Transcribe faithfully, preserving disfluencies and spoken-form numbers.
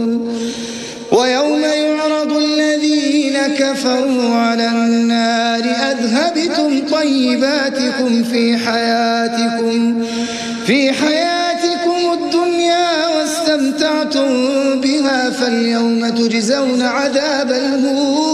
ويوم يعرض الذين كفروا على النار أذهبتم طيباتكم في حياتكم في حياتكم الدنيا واستمتعتم بها فاليوم تجزون عذاب الهون